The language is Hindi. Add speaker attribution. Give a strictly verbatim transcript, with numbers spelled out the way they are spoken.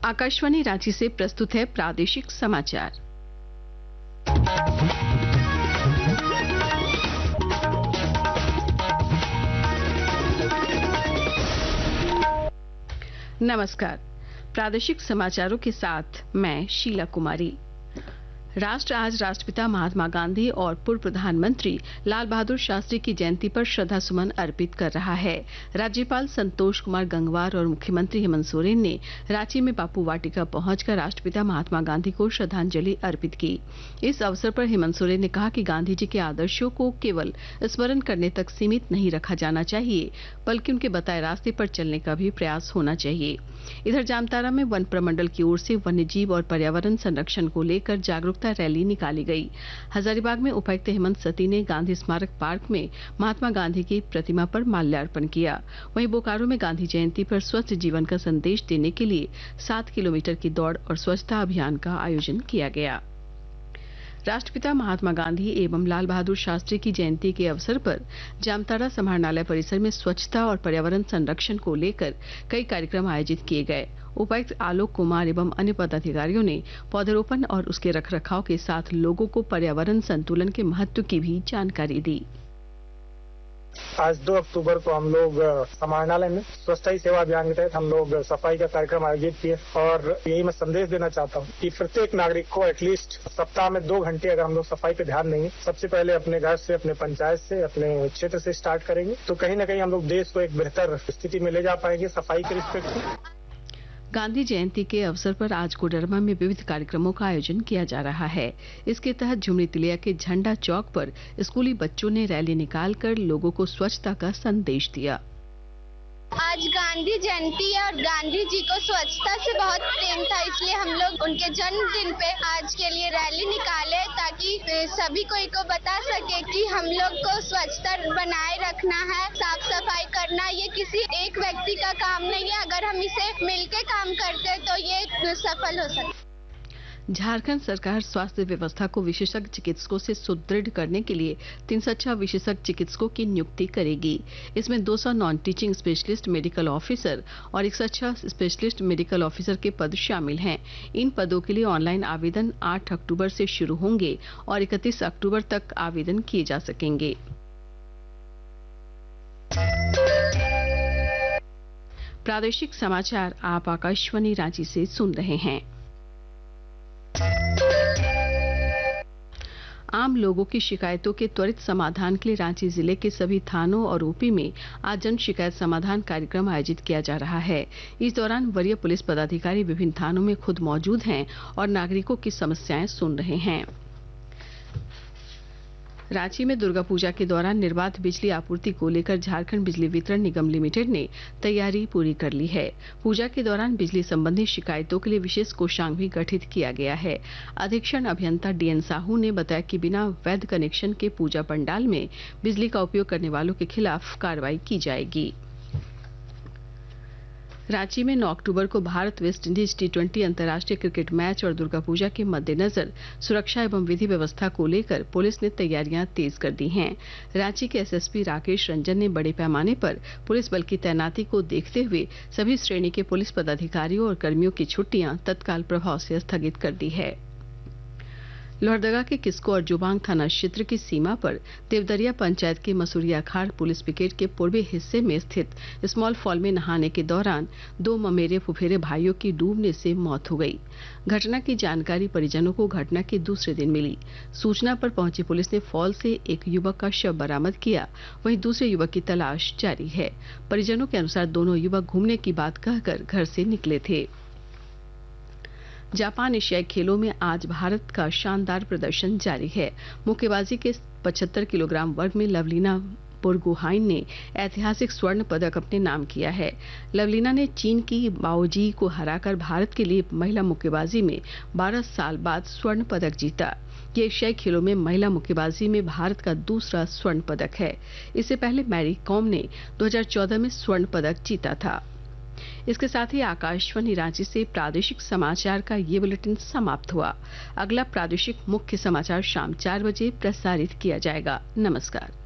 Speaker 1: आकाशवाणी रांची से प्रस्तुत है प्रादेशिक समाचार। नमस्कार, प्रादेशिक समाचारों के साथ मैं शीला कुमारी। राष्ट्र आज राष्ट्रपिता महात्मा गांधी और पूर्व प्रधानमंत्री लाल बहादुर शास्त्री की जयंती पर श्रद्धा सुमन अर्पित कर रहा है। राज्यपाल संतोष कुमार गंगवार और मुख्यमंत्री हेमंत सोरेन ने रांची में बापू वाटिका पहुंचकर राष्ट्रपिता महात्मा गांधी को श्रद्धांजलि अर्पित की। इस अवसर पर हेमंत सोरेन ने कहा कि गांधी जी के आदर्शों को केवल स्मरण करने तक सीमित नहीं रखा जाना चाहिए, बल्कि उनके बताए रास्ते पर चलने का भी प्रयास होना चाहिए। इधर जामताड़ा में वन प्रमंडल की ओर से वन्य जीव और पर्यावरण संरक्षण को लेकर जागरूकता रैली निकाली गई। हजारीबाग में उपायुक्त हेमंत सती ने गांधी स्मारक पार्क में महात्मा गांधी की प्रतिमा पर माल्यार्पण किया। वहीं बोकारो में गांधी जयंती पर स्वस्थ जीवन का संदेश देने के लिए सात किलोमीटर की दौड़ और स्वच्छता अभियान का आयोजन किया गया। राष्ट्रपिता महात्मा गांधी एवं लाल बहादुर शास्त्री की जयंती के अवसर पर जामताड़ा समाहरणालय परिसर में स्वच्छता और पर्यावरण संरक्षण को लेकर कई कार्यक्रम आयोजित किए गए। उपायुक्त आलोक कुमार एवं अन्य पदाधिकारियों ने पौधरोपण और उसके रखरखाव के साथ लोगों को पर्यावरण संतुलन के महत्व की भी जानकारी दी।
Speaker 2: आज दो अक्टूबर को हम लोग समाहरणालय में स्वच्छता ही सेवा अभियान के तहत हम लोग सफाई का कार्यक्रम आयोजित किए और यही मैं संदेश देना चाहता हूँ कि प्रत्येक नागरिक को एटलीस्ट सप्ताह में दो घंटे अगर हम लोग सफाई पे ध्यान देंगे, सबसे पहले अपने घर से, अपने पंचायत से, अपने क्षेत्र से स्टार्ट करेंगे, तो कहीं ना कहीं हम लोग देश को एक बेहतर स्थिति में ले जा पाएंगे सफाई के रिस्पेक्ट में।
Speaker 1: गांधी जयंती के अवसर पर आज कोडरमा में विविध कार्यक्रमों का आयोजन किया जा रहा है। इसके तहत झुमरी तिलिया के झंडा चौक पर स्कूली बच्चों ने रैली निकालकर लोगों को स्वच्छता का संदेश दिया।
Speaker 3: आज गांधी जयंती है और गांधी जी को स्वच्छता से बहुत प्रेम था, इसलिए हम लोग उनके जन्मदिन पे आज के लिए रैली निकाले ताकि सभी कोई को बता सके कि हम लोग को स्वच्छता बनाए रखना है, साफ सफाई करना ये किसी एक व्यक्ति का काम नहीं है। अगर हम इसे मिलके काम करते तो ये सफल हो सकता।
Speaker 1: झारखंड सरकार स्वास्थ्य व्यवस्था को विशेषज्ञ चिकित्सकों से सुदृढ़ करने के लिए तीन सौ छह विशेषज्ञ चिकित्सकों की नियुक्ति करेगी। इसमें दो सौ non teaching specialist medical officer और एक सौ छह स्पेशलिस्ट मेडिकल ऑफिसर के पद शामिल हैं। इन पदों के लिए ऑनलाइन आवेदन आठ अक्टूबर से शुरू होंगे और इकतीस अक्टूबर तक आवेदन किए जा सकेंगे। प्रादेशिक समाचार आप आकाशवाणी रांची से सुन रहे हैं। आम लोगों की शिकायतों के त्वरित समाधान के लिए रांची जिले के सभी थानों और ओपी में आज जन शिकायत समाधान कार्यक्रम आयोजित किया जा रहा है। इस दौरान वरीय पुलिस पदाधिकारी विभिन्न थानों में खुद मौजूद हैं और नागरिकों की समस्याएं सुन रहे हैं। रांची में दुर्गा पूजा के दौरान निर्बाध बिजली आपूर्ति को लेकर झारखंड बिजली वितरण निगम लिमिटेड ने तैयारी पूरी कर ली है। पूजा के दौरान बिजली संबंधी शिकायतों के लिए विशेष कोषांग भी गठित किया गया है। अधीक्षण अभियंता डीएन साहू ने बताया कि बिना वैध कनेक्शन के पूजा पंडाल में बिजली का उपयोग करने वालों के खिलाफ कार्रवाई की जाएगी। रांची में नौ अक्टूबर को Bharat West Indies T twenty अंतर्राष्ट्रीय क्रिकेट मैच और दुर्गा पूजा के मद्देनजर सुरक्षा एवं विधि व्यवस्था को लेकर पुलिस ने तैयारियां तेज कर दी हैं। रांची के एसएसपी राकेश रंजन ने बड़े पैमाने पर पुलिस बल की तैनाती को देखते हुए सभी श्रेणी के पुलिस पदाधिकारियों और कर्मियों की छुट्टियां तत्काल प्रभाव से स्थगित कर दी है। लोहरदगा के किस्को और जुबांग थाना क्षेत्र की सीमा पर देवदरिया पंचायत के मसूरिया खाड़ पुलिस ब्रिगेड के पूर्वी हिस्से में स्थित स्मॉल फॉल में नहाने के दौरान दो ममेरे फुफेरे भाइयों की डूबने से मौत हो गई। घटना की जानकारी परिजनों को घटना के दूसरे दिन मिली। सूचना पर पहुंची पुलिस ने फॉल से एक युवक का शव बरामद किया, वहीं दूसरे युवक की तलाश जारी है। परिजनों के अनुसार दोनों युवक घूमने की बात कहकर घर से निकले थे। जापान एशियाई खेलों में आज भारत का शानदार प्रदर्शन जारी है। मुक्केबाजी के पचहत्तर किलोग्राम वर्ग में लवलीना बोरगोहाइन ने ऐतिहासिक स्वर्ण पदक अपने नाम किया है। लवलीना ने चीन की बाओजी को हराकर भारत के लिए महिला मुक्केबाजी में बारह साल बाद स्वर्ण पदक जीता। ये एशियाई खेलों में महिला मुक्केबाजी में भारत का दूसरा स्वर्ण पदक है। इससे पहले मैरी कॉम ने दो हज़ार चौदह में स्वर्ण पदक जीता था। इसके साथ ही आकाशवाणी रांची से प्रादेशिक समाचार का ये बुलेटिन समाप्त हुआ। अगला प्रादेशिक मुख्य समाचार शाम चार बजे प्रसारित किया जाएगा। नमस्कार।